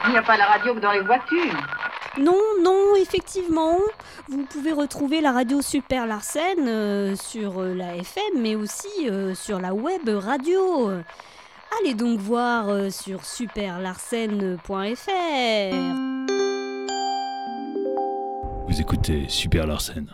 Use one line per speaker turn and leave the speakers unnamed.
Il n'y a pas la radio que dans les voitures.
Non, effectivement. Vous pouvez retrouver la radio Super Larsen sur la FM, mais aussi sur la web radio. Allez donc voir sur superlarsen.fr.
Vous écoutez Super Larsen.